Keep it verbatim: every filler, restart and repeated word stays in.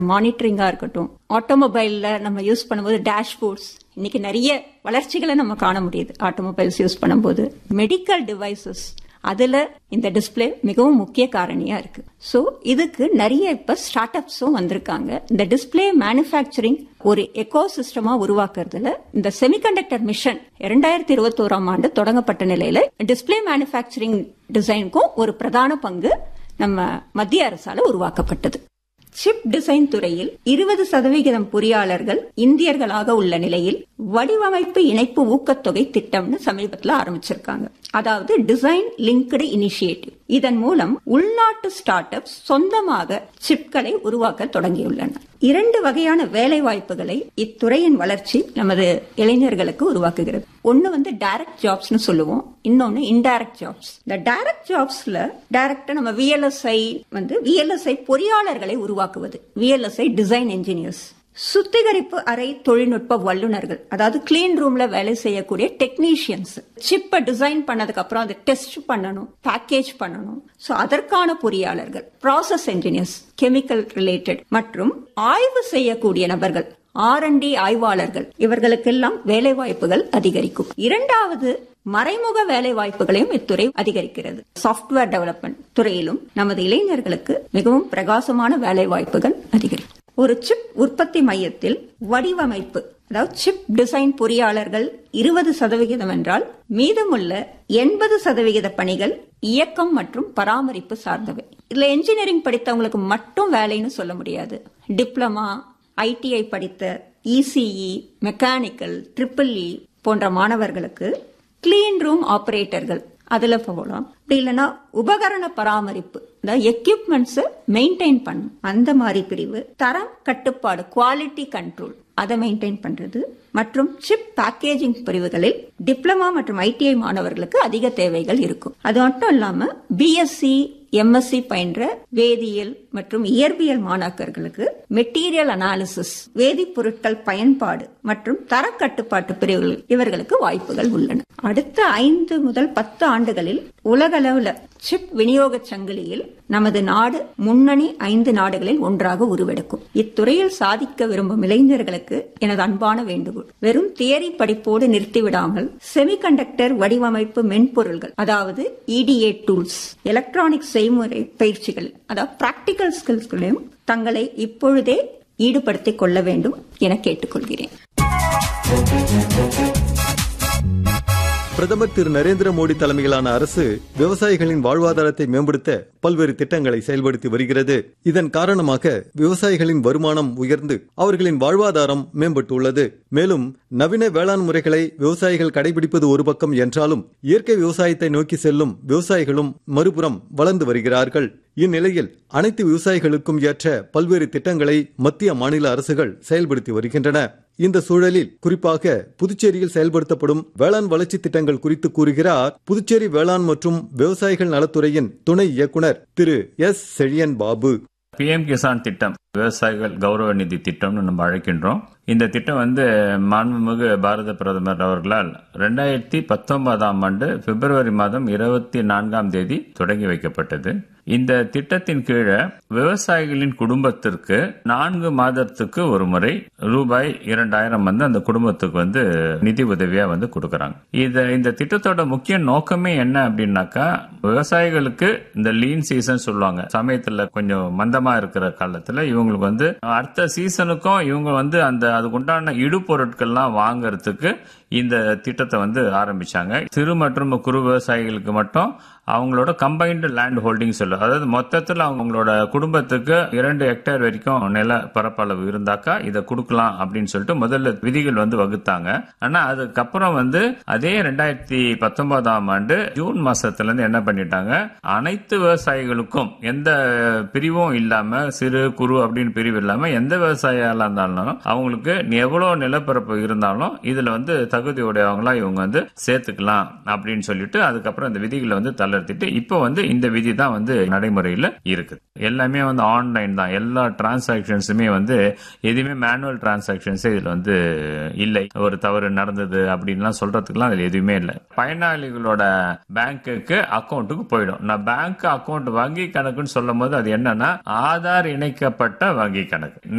மானிட்டரிங்கா இருக்கட்டும், ஆட்டோமொபைல்ல நம்ம யூஸ் பண்ணும்போது டேஷ்போர்ட்ஸ், இன்னைக்கு நிறைய வளர்ச்சிகளை நம்ம காண முடியுது ஆட்டோமொபைல்ஸ் யூஸ் பண்ணும்போது. மெடிக்கல் டிவைசஸ், அதுல இந்த டிஸ்பிளே மிகவும் முக்கிய காரணியா இருக்கு. சோ இதுக்கு நிறைய இப்ப ஸ்டார்ட் அப்ஸும் வந்திருக்காங்க. இந்த டிஸ்பிளே மேனுபேக்சரிங் ஒரு எக்கோ சிஸ்டமா உருவாக்குறதுல இந்த செமிகண்டக்டர் மிஷன் இரண்டாயிரத்தி இருபத்தி ஓராம் ஆண்டு தொடங்கப்பட்ட நிலையில டிஸ்பிளே மேனுபேக்சரிங் டிசைனுக்கும் ஒரு பிரதான பங்கு நம்ம மத்திய அரசால உருவாக்கப்பட்டது. சிப் டிசைன் துறையில் இருபது சதவிகிதம் பொறியாளர்கள் இந்தியர்களாக உள்ள நிலையில் வடிவமைப்பு இணைப்பு ஊக்கத்தொகை திட்டம்னு சமீபத்தில் ஆரம்பிச்சிருக்காங்க. அதாவது டிசைன் லிங்க்டு இனிஷியேட்டிவ். இதன் மூலம் உள்நாட்டு ஸ்டார்ட் அப்ஸ் சொந்தமாக சிப்களை உருவாக்க தொடங்கியுள்ளன. இரண்டு வகையான வேலை வாய்ப்புகளை இத்துறையின் வளர்ச்சி நமது இளைஞர்களுக்கு உருவாக்குகிறது. ஒன்னு வந்து டைரக்ட் ஜாப்ஸ்னு சொல்லுவோம், இன்னொன்னு இன்டைரக்ட் ஜாப்ஸ். இந்த டைரக்ட் ஜாப்ஸ்ல டைரக்டா நம்ம விஎல்எஸ்ஐ வந்து விஎல்எஸ்ஐ பொறியாளர்களை உருவாக்குவது, விஎல்எஸ்ஐ டிசைன் என்ஜினியர்ஸ், சுத்திகரிப்பு அறை தொழில்நுட்ப வல்லுநர்கள், அதாவது கிளீன் ரூம்ல வேலை செய்யக்கூடிய டெக்னீஷியன்ஸ், சிப்பை டிசைன் பண்ணதுக்கு அப்புறம் அதை டெஸ்ட் பண்ணணும், பேக்கேஜ் பண்ணணும், சோ அதற்கான பொறியாளர்கள், ப்ராசஸ் என்ஜினியர்ஸ், கெமிக்கல் ரிலேட்டட், மற்றும் ஆய்வு செய்யக்கூடிய நபர்கள், ஆர் அண்ட் டி ஆய்வாளர்கள், இவர்களுக்கெல்லாம் வேலை வாய்ப்புகள் அதிகரிக்கும். இரண்டாவது, மறைமுக வேலை வாய்ப்புகளையும் இத்துறை அதிகரிக்கிறது. சாப்ட்வேர் டெவலப்மெண்ட் துறையிலும் நமது இளைஞர்களுக்கு மிகவும் பிரகாசமான வேலை வாய்ப்புகள் அதிகரிக்கும். ஒரு சிப் உற்பத்தி மையத்தில் வடிவமைப்பு, அதாவது சிப் டிசைன் பொறியாளர்கள் இருபது சதவிகிதம் என்றால் மீதமுள்ள எண்பது சதவிகித பணிகள் இயக்கம் மற்றும் பராமரிப்பு சார்ந்தவை. இதுல என்ஜினியரிங் படித்தவங்களுக்கு மட்டும் வேலைன்னு சொல்ல முடியாது. டிப்ளமா, ஐடிஐ படித்த, இசிஇ, மெக்கானிக்கல், ட்ரிபிள் இ போன்ற மாணவர்களுக்கு கிளீன் ரூம் ஆபரேட்டர்கள் அதுல போகலாம். அப்படி இல்லைன்னா உபகரண பராமரிப்பு, அதாவது எக்யூப்மெண்ட்ஸ் மெயின்டைன் பண்ணும் அந்த மாதிரி பிரிவு, தரம் கட்டுப்பாடு, குவாலிட்டி கண்ட்ரோல் அதை மெயின்டைன் பண்றது, மற்றும் சிப் பேக்கேஜிங் பிரிவுகளில் டிப்ளமா மற்றும் ஐடிஐ மாணவர்களுக்கு அதிக தேவைகள் இருக்கும். அது மட்டும் இல்லாம பிஎஸ்சி, எம்எஸ்சி பயின்ற வேதியியல் மற்றும் இயற்பியல் மாணாக்கர்களுக்கு மெட்டீரியல் அனாலிசிஸ், வேதிப்பொருட்கள் பயன்பாடு மற்றும் தர கட்டுப்பாட்டு பிரிவுகள் இவர்களுக்கு வாய்ப்புகள் உள்ளன. அடுத்த ஐந்து முதல் பத்து ஆண்டுகளில் உலகளவுல சிப் விநியோக சங்கிலியில் நமது நாடு முன்னணி ஐந்து நாடுகளில் ஒன்றாக உருவெடுக்கும். இத்துறையில் சாதிக்க விரும்பும் இளைஞர்களுக்கு எனது அன்பான வேண்டுகோள், வெறும் தியரி படிப்போடு நிறுத்திவிடாமல் செமிகண்டக்டர் வடிவமைப்பு மென்பொருள்கள், அதாவது இடிஏ டூல்ஸ், எலக்ட்ரானிக் செய்முறை பயிற்சிகள், அதாவது பிராக்டிகல் ஸ்கில்ஸ்களையும் தங்களை இப்பொழுதே ஈடுபடுத்திக் கொள்ள வேண்டும் என கேட்டுக்கொள்கிறேன். பிரதமர் திரு நரேந்திர மோடி தலைமையிலான அரசு விவசாயிகளின் வாழ்வாதாரத்தை மேம்படுத்த பல்வேறு திட்டங்களை செயல்படுத்தி வருகிறது. இதன் காரணமாக விவசாயிகளின் வருமானம் உயர்ந்து அவர்களின் வாழ்வாதாரம் மேம்பட்டுள்ளது. மேலும் நவீன வேளாண் முறைகளை விவசாயிகள் கடைபிடிப்பது ஒரு பக்கம் என்றாலும் இயற்கை விவசாயத்தை நோக்கி செல்லும் விவசாயிகளும் மறுபுறம் வளர்ந்து வருகிறார்கள். இந்நிலையில் அனைத்து விவசாயிகளுக்கும் ஏற்ற பல்வேறு திட்டங்களை மத்திய மாநில அரசுகள் செயல்படுத்தி வருகின்றன. இந்த சூழலில் குறிப்பாக புதுச்சேரியில் செயல்படுத்தப்படும் வேளாண் வளர்ச்சி திட்டங்கள் குறித்து கூறுகிறார் புதுச்சேரி வேளாண் மற்றும் விவசாயிகள் நலத்துறையின் துணை இயக்குனர் திரு எஸ் செழியன் பாபு. பிஎம் கிசான் திட்டம், விவசாயிகள் கௌரவ நிதி திட்டம்னு நம்ம அழைக்கின்றோம். இந்த திட்டம் வந்து மாண்புமிகு பாரத பிரதமர் அவர்களால் இரண்டாயிரத்தி பத்தொன்பதாம் ஆண்டு பிப்ரவரி மாதம் இருபத்தி நான்காம் தேதி தொடங்கி வைக்கப்பட்டது. இந்த திட்டத்தின் கீழே விவசாயிகளின் குடும்பத்திற்கு நான்கு மாதத்துக்கு ஒரு முறை ரூபாய் இரண்டாயிரம் வந்து அந்த குடும்பத்துக்கு வந்து நிதி உதவியா வந்து கொடுக்கறாங்க. இத இந்த திட்டத்தோட முக்கிய நோக்கமே என்ன அப்படின்னாக்கா, விவசாயிகளுக்கு இந்த லீன் சீசன் சொல்லுவாங்க, சமயத்துல கொஞ்சம் மந்தமா இருக்கிற காலத்துல இவங்களுக்கு வந்து அடுத்த சீசனுக்கும் இவங்க வந்து அந்த அதுக்குண்டான இடுபொருட்கள்லாம் வாங்கறதுக்கு இந்த திட்டத்தை வந்து ஆரம்பிச்சாங்க. சிறு மற்றும் குறு விவசாயிகளுக்கு மட்டும் அவங்களோட கம்பைன்டு லேண்ட் ஹோல்டிங் சொல்லும், அதாவது மொத்தத்தில் அவங்களோட குடும்பத்துக்கு இரண்டு ஹெக்டேர் வரைக்கும் நில பரப்பளவு இருந்தாக்கா இதை கொடுக்கலாம் அப்படின்னு சொல்லிட்டு முதல்ல விதிகள் வந்து வகுத்தாங்க. ஆனா அதுக்கப்புறம் வந்து அதே ரெண்டாயிரத்தி பத்தொன்பதாம் ஆண்டு ஜூன் மாசத்துல இருந்து என்ன பண்ணிட்டாங்க, அனைத்து விவசாயிகளுக்கும் எந்த பிரிவும் இல்லாம, சிறு குறு அப்படின்னு பிரிவு இல்லாம எந்த விவசாயிகளா இருந்தாலும் அவங்களுக்கு எவ்வளவு நிலப்பரப்பு இருந்தாலும் இதுல வந்து தகுதியுடையவங்களா இவங்க வந்து சேர்த்துக்கலாம் அப்படின்னு சொல்லிட்டு அதுக்கப்புறம் இந்த விதிகளை வந்து தளர்த்தி தளர்த்திட்டு இப்போ வந்து இந்த விதி தான் வந்து நடைமுறையில் இருக்குது. எல்லாமே வந்து ஆன்லைன் தான். எல்லா டிரான்சாக்சன்ஸுமே வந்து எதுவுமே மேனுவல் டிரான்சாக்சன்ஸே இதுல வந்து இல்லை. ஒரு தவறு நடந்தது அப்படின்லாம் சொல்றதுக்குலாம் அதுல எதுவுமே இல்லை. பயனாளிகளோட பேங்க்குக்கு அக்கௌண்ட்டுக்கு போயிடும். நான் பேங்க் அக்கௌண்ட் வங்கி கணக்குன்னு சொல்லும் போது அது என்னன்னா ஆதார் இணைக்கப்பட்ட வங்கி கணக்கு.